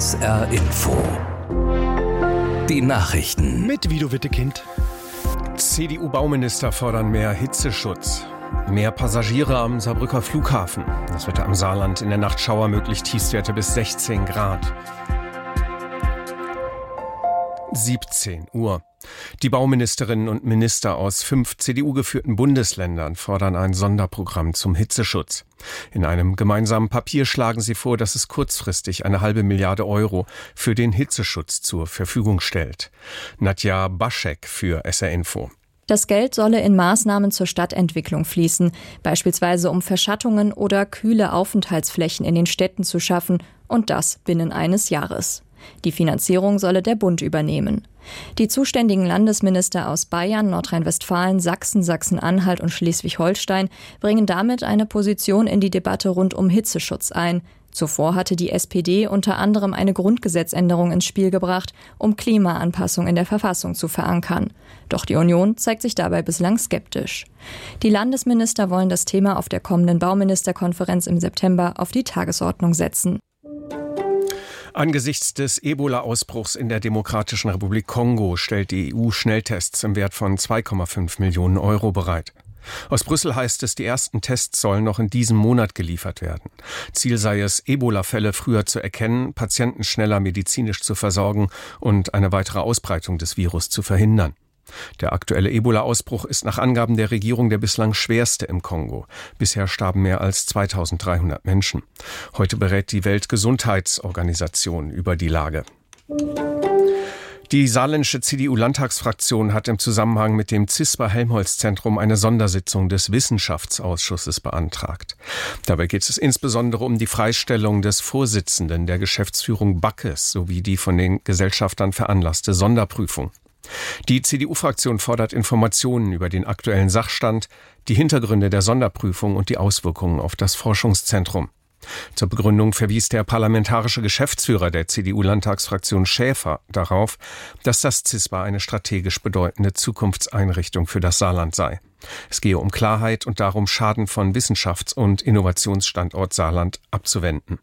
SR Info. Die Nachrichten. Mit Guido Wittekind. CDU-Bauminister fordern mehr Hitzeschutz. Mehr Passagiere am Saarbrücker Flughafen. Das Wetter am Saarland in der Nacht Schauer, möglich Tiefstwerte bis 16 Grad. 17 Uhr. Die Bauministerinnen und Minister aus 5 CDU-geführten Bundesländern fordern ein Sonderprogramm zum Hitzeschutz. In einem gemeinsamen Papier schlagen sie vor, dass es kurzfristig 1,5 Milliarde Euro für den Hitzeschutz zur Verfügung stellt. Nadja Baschek für SR Info. Das Geld solle in Maßnahmen zur Stadtentwicklung fließen, beispielsweise um Verschattungen oder kühle Aufenthaltsflächen in den Städten zu schaffen, und das binnen eines Jahres. Die Finanzierung solle der Bund übernehmen. Die zuständigen Landesminister aus Bayern, Nordrhein-Westfalen, Sachsen, Sachsen-Anhalt und Schleswig-Holstein bringen damit eine Position in die Debatte rund um Hitzeschutz ein. Zuvor hatte die SPD unter anderem eine Grundgesetzänderung ins Spiel gebracht, um Klimaanpassung in der Verfassung zu verankern. Doch die Union zeigt sich dabei bislang skeptisch. Die Landesminister wollen das Thema auf der kommenden Bauministerkonferenz im September auf die Tagesordnung setzen. Angesichts des Ebola-Ausbruchs in der Demokratischen Republik Kongo stellt die EU Schnelltests im Wert von 2,5 Millionen Euro bereit. Aus Brüssel heißt es, die ersten Tests sollen noch in diesem Monat geliefert werden. Ziel sei es, Ebola-Fälle früher zu erkennen, Patienten schneller medizinisch zu versorgen und eine weitere Ausbreitung des Virus zu verhindern. Der aktuelle Ebola-Ausbruch ist nach Angaben der Regierung der bislang schwerste im Kongo. Bisher starben mehr als 2300 Menschen. Heute berät die Weltgesundheitsorganisation über die Lage. Die saarländische CDU-Landtagsfraktion hat im Zusammenhang mit dem CISPA-Helmholtz-Zentrum eine Sondersitzung des Wissenschaftsausschusses beantragt. Dabei geht es insbesondere um die Freistellung des Vorsitzenden der Geschäftsführung Backes sowie die von den Gesellschaftern veranlasste Sonderprüfung. Die CDU-Fraktion fordert Informationen über den aktuellen Sachstand, die Hintergründe der Sonderprüfung und die Auswirkungen auf das Forschungszentrum. Zur Begründung verwies der parlamentarische Geschäftsführer der CDU-Landtagsfraktion Schäfer darauf, dass das CISPA eine strategisch bedeutende Zukunftseinrichtung für das Saarland sei. Es gehe um Klarheit und darum, Schaden von Wissenschafts- und Innovationsstandort Saarland abzuwenden.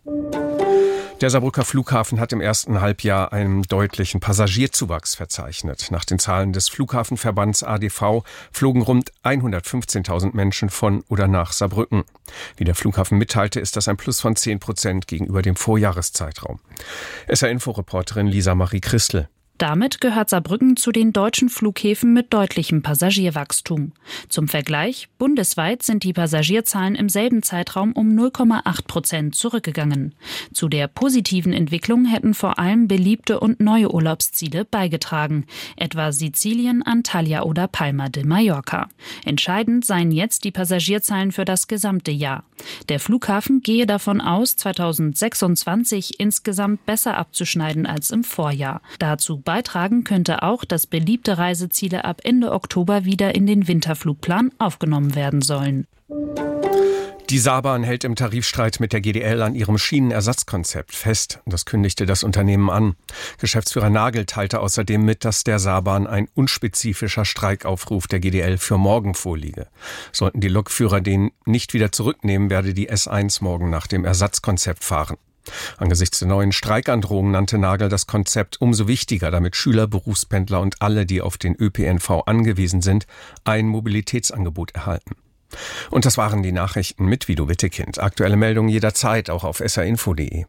Der Saarbrücker Flughafen hat im ersten Halbjahr einen deutlichen Passagierzuwachs verzeichnet. Nach den Zahlen des Flughafenverbands ADV flogen rund 115.000 Menschen von oder nach Saarbrücken. Wie der Flughafen mitteilte, ist das ein Plus von 10% gegenüber dem Vorjahreszeitraum. SR-Info-Reporterin Lisa Marie Christel. Damit gehört Saarbrücken zu den deutschen Flughäfen mit deutlichem Passagierwachstum. Zum Vergleich, bundesweit sind die Passagierzahlen im selben Zeitraum um 0,8% zurückgegangen. Zu der positiven Entwicklung hätten vor allem beliebte und neue Urlaubsziele beigetragen, etwa Sizilien, Antalya oder Palma de Mallorca. Entscheidend seien jetzt die Passagierzahlen für das gesamte Jahr. Der Flughafen gehe davon aus, 2026 insgesamt besser abzuschneiden als im Vorjahr. Dazu beitragen könnte auch, dass beliebte Reiseziele ab Ende Oktober wieder in den Winterflugplan aufgenommen werden sollen. Die Saarbahn hält im Tarifstreit mit der GDL an ihrem Schienenersatzkonzept fest. Das kündigte das Unternehmen an. Geschäftsführer Nagel teilte außerdem mit, dass der Saarbahn ein unspezifischer Streikaufruf der GDL für morgen vorliege. Sollten die Lokführer den nicht wieder zurücknehmen, werde die S1 morgen nach dem Ersatzkonzept fahren. Angesichts der neuen Streikandrohung nannte Nagel das Konzept umso wichtiger, damit Schüler, Berufspendler und alle, die auf den ÖPNV angewiesen sind, ein Mobilitätsangebot erhalten. Und das waren die Nachrichten mit Guido Wittekind. Aktuelle Meldungen jederzeit auch auf srinfo.de.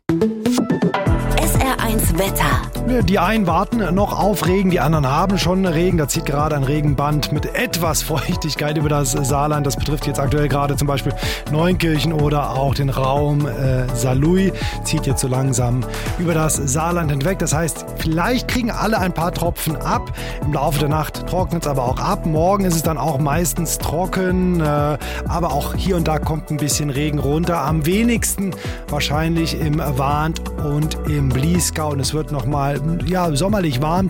SR1 Wetter. Die einen warten noch auf Regen, die anderen haben schon Regen. Da zieht gerade ein Regenband mit etwas Feuchtigkeit über das Saarland. Das betrifft jetzt aktuell gerade zum Beispiel Neunkirchen oder auch den Raum Saarlouis. Zieht jetzt so langsam über das Saarland hinweg. Das heißt, vielleicht kriegen alle ein paar Tropfen ab. Im Laufe der Nacht trocknet es aber auch ab. Morgen ist es dann auch meistens trocken. Aber auch hier und da kommt ein bisschen Regen runter. Am wenigsten wahrscheinlich im Warnt und im Bliesgau. Und es wird nochmal sommerlich warm.